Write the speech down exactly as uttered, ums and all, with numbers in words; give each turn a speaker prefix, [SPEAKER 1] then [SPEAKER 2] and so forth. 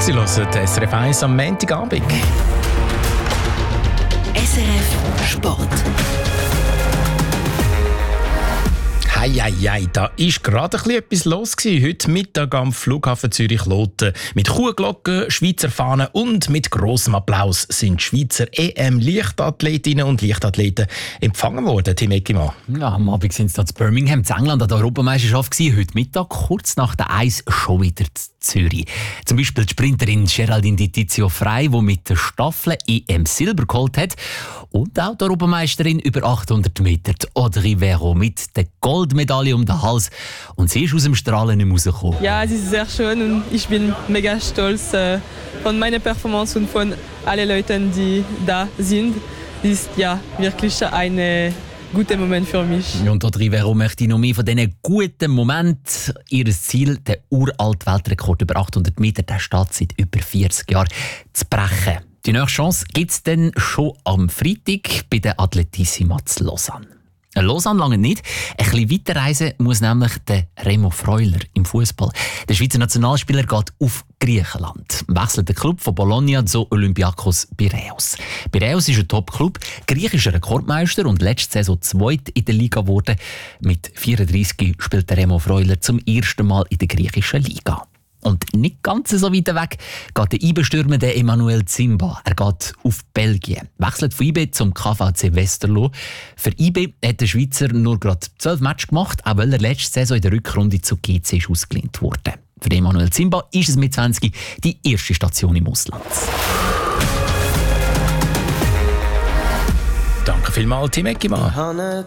[SPEAKER 1] Sie hören S R F eins am Montagabend.
[SPEAKER 2] S R F Sport.
[SPEAKER 1] Hei, hei, hei, da war gerade etwas los gewesen. Heute Mittag am Flughafen Zürich-Loten. Mit Kuhglocken, Schweizer Fahnen und mit grossem Applaus sind die Schweizer E M-Leichtathletinnen und Leichtathleten empfangen worden. Tim Eckimann.
[SPEAKER 3] Ja, am Abend sind sie in Birmingham, in England, an der Europameisterschaft gewesen. Heute Mittag, kurz nach der Eis, schon wieder in Zürich. Zum Beispiel die Sprinterin Geraldine Di Tizio Frey, die mit der Staffel E M Silber geholt hat. Und auch die Europameisterin über achthundert Meter, Audrey Vero, mit der Goldmedaille um den Hals. Und sie ist aus dem Strahlen nicht rausgekommen.
[SPEAKER 4] Ja, es ist sehr schön und ich bin mega stolz äh, von meiner Performance und von allen Leuten, die da sind. Es ist ja wirklich ein äh, guter Moment für mich.
[SPEAKER 3] Und Audrey Vero möchte noch mehr von diesen guten Momenten. Ihr Ziel, der uralte Weltrekord über achthundert Meter, der steht seit über vierzig Jahren, zu brechen. Die nächste Chance gibt es dann schon am Freitag bei der Atletissima zu Lausanne. Lausanne lange nicht. Ein bisschen weiterreisen muss nämlich der Remo Freuler im Fußball. Der Schweizer Nationalspieler geht auf Griechenland. Wechselt den Club von Bologna zu Olympiakos Piräus. Piräus ist ein Top-Club, griechischer Rekordmeister und letzte Saison zweit in der Liga geworden. Mit vierunddreissig spielt der Remo Freuler zum ersten Mal in der griechischen Liga. Und nicht ganz so weit weg geht der I B-Stürmer Emmanuel Zimba. Er geht auf Belgien. Wechselt von I B zum K V C Westerlo. Für I B hat der Schweizer nur gerade zwölf Matches gemacht, auch weil er letzte Saison in der Rückrunde zu G C ist ausgelehnt wurde. Für Emmanuel Zimba ist es mit zwanzig die erste Station im Ausland.
[SPEAKER 1] Danke vielmals, Tim Eckimann.